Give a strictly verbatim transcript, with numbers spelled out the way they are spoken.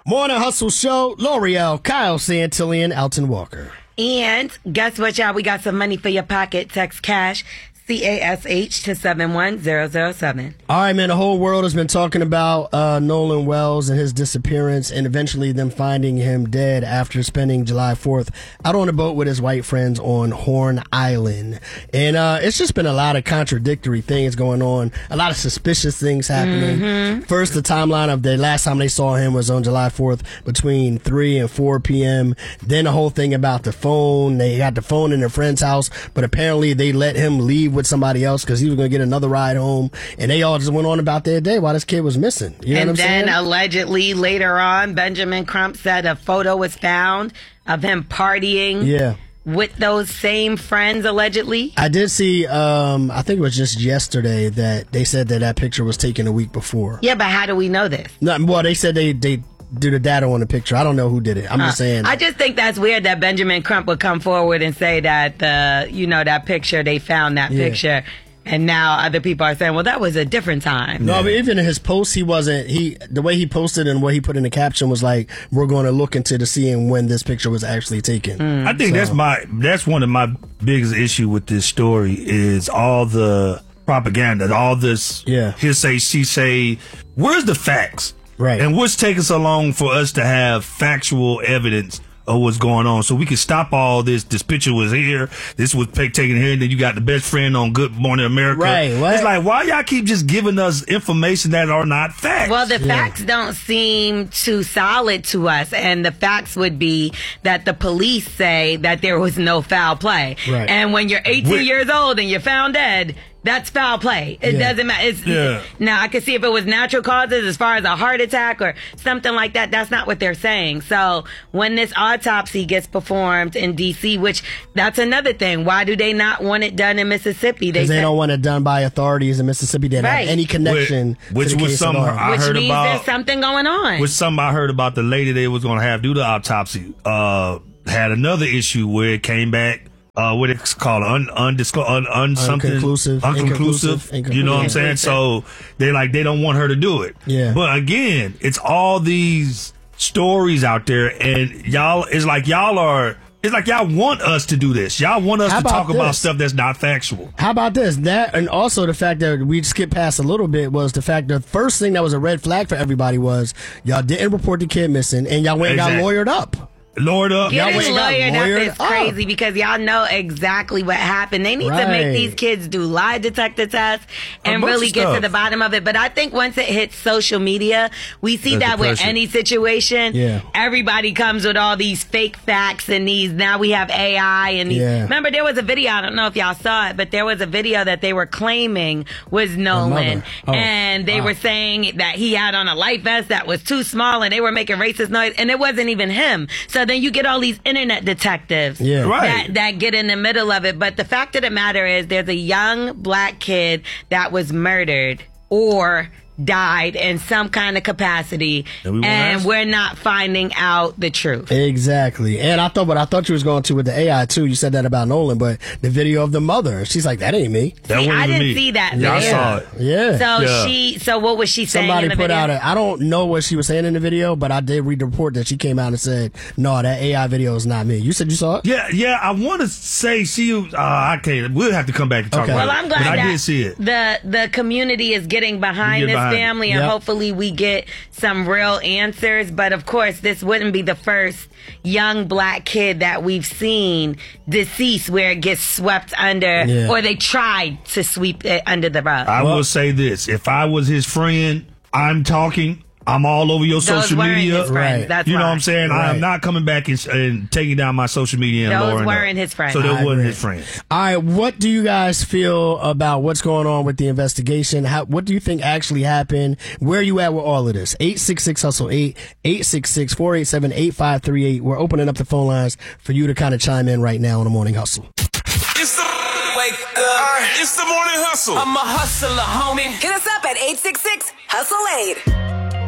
Morning Hustle Show, L'Oreal, Kyle Santillan, Alton Walker. And guess what, y'all? We got some money for your pocket. Text cash, C A S H, to seven one zero zero seven. All right, man, the whole world has been talking about uh, Nolan Wells and his disappearance and eventually them finding him dead after spending July fourth out on a boat with his white friends on Horn Island. And uh, it's just been a lot of contradictory things going on, a lot of suspicious things happening. Mm-hmm. First, the timeline of the last time they saw him was on July fourth between three and four p.m. Then the whole thing about the phone. They had the phone in their friend's house, but apparently they let him leave with somebody else because he was going to get another ride home. And they all just went on about their day while this kid was missing. You know and what I'm then saying? allegedly later on, Benjamin Crump said a photo was found of him partying Yeah. with those same friends, allegedly. I did see, um, I think it was just yesterday that they said that that picture was taken a week before. Yeah, but how do we know this? No, well, they said they, they do the data on the picture. I don't know who did it. I'm Uh, just saying. I just think that's weird that Benjamin Crump would come forward and say that the, you know, that picture, they found that Yeah. picture. And now other people are saying, well, that was a different time. No, I mean, even in his post, he wasn't, he, the way he posted and what he put in the caption was like, we're going to look into the seeing when this picture was actually taken. Mm. I think So- that's my, that's one of my biggest issue with this story is all the propaganda, all this Yeah. hearsay, she say. Where's the facts? Right. And what's taking so long for us to have factual evidence of what's going on so we can stop all this? This picture was here, this was pic- taken here, and then you got the best friend on Good Morning America. Right, what? It's like, why y'all keep just giving us information that are not facts? Well, the Yeah. facts don't seem too solid to us. And the facts would be that the police say that there was no foul play. Right. And when you're eighteen Wait. years old and you're found dead, that's foul play. It Yeah. doesn't matter. It's, Yeah. Now, I could see if it was natural causes as far as a heart attack or something like that. That's not what they're saying. So when this autopsy gets performed in D C, which that's another thing. Why do they not want it done in Mississippi? Because they said- don't want it done by authorities in Mississippi that Right. have any connection Which- to the which was case at some- all. I which heard means about- there's something going on. With something I heard about the lady they was going to have do the autopsy, uh, had another issue where it came back, uh, what it's called, un, undisclosed, un, un something. Unconclusive. Unconclusive. Inconclusive. You know what I'm saying? Inconclusive. So they like, they don't want her to do it. Yeah. But again, it's all these stories out there and y'all, it's like y'all are, it's like y'all want us to do this. Y'all want us How to about talk about this? stuff that's not factual. How about this? That, and also the fact that we skipped past a little bit was the fact that the first thing that was a red flag for everybody was y'all didn't report the kid missing and y'all went and got Exactly. lawyered up. Lord up. Y'all Getting went and got lawyered up lawyered is up. crazy because y'all know exactly what happened. They need to make Right. these kids do lie detector tests and bunch really of get to stuff. the bottom of it. But I think once it hits social media, we see There's that the with pressure. any situation, Yeah. everybody comes with all these fake facts and these, now we have A I and these. Yeah. Remember there was a video, I don't know if y'all saw it, but there was a video that they were claiming was Nolan. mother. Oh, and they wow. were saying that he had on a life vest that was too small and they were making racist noise and it wasn't even him. So then you get all these internet detectives Yeah. Right. that, that get in the middle of it. But the fact of the matter is there's a young black kid that was murdered or died in some kind of capacity And we won't and ask? we're not finding out the truth. Exactly. And I thought what I thought you was going to with the A I too. You said that about Nolan, but the video of the mother, she's like, that ain't me. That See, wasn't I even didn't me. see that Yeah, I video. saw it. Yeah. So Yeah. she, so what was she saying Somebody in the put video? out a, I don't know what she was saying in the video, but I did read the report that she came out and said, no, that A I video is not me. You said you saw it? Yeah, yeah. I want to say she. Uh, I can't. We'll have to come back and talk Okay. about Well, it. I'm glad but that I did see it. the the community is getting behind We get this behind it. family, and Yep. hopefully we get some real answers. But of course, this wouldn't be the first young black kid that we've seen deceased where it gets swept under, Yeah. or they tried to sweep it under the rug. I Well- will say this: if I was his friend, I'm talking. I'm all over your Those social weren't media. his friends. Right. That's You know why. what I'm saying? Right. I'm not coming back and, and taking down my social media and Those lowering weren't up. his friends. So I that wasn't agree. his friend. All right, what do you guys feel about what's going on with the investigation? How, what do you think actually happened? Where are you at with all of this? eight six six hustle eight, eight six six, four eight seven, eight five three eight. We're opening up the phone lines for you to kind of chime in right now on the Morning Hustle. It's the wake up. It's the morning hustle. I'm a hustler, homie. Hit us up at eight six six hustle eight.